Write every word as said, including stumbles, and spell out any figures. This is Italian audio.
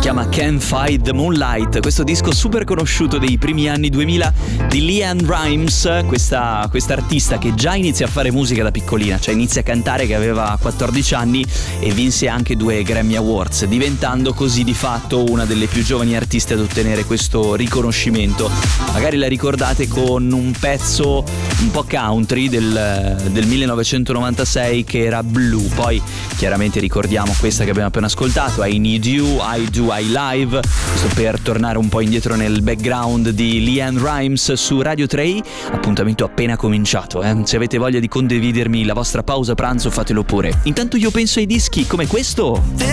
chiama Can't Fight the Moonlight, questo disco super conosciuto dei primi anni duemila di LeAnn Rimes, questa questa artista che già inizia a fare musica da piccolina, cioè inizia a cantare che aveva quattordici anni e vinse anche due Grammy Awards, diventando così di fatto una delle più giovani artiste ad ottenere questo riconoscimento. Magari la ricordate con un pezzo un po' country del, del millenovecentonovantasei che era Blue, poi chiaramente ricordiamo questa che abbiamo appena ascoltato, I Need You, I Do I Live, questo per tornare un po' indietro nel background di LeAnn Rimes su Radio tre. Appuntamento appena cominciato, eh? Se avete voglia di condividermi la vostra pausa pranzo fatelo pure. Intanto io penso ai dischi come questo.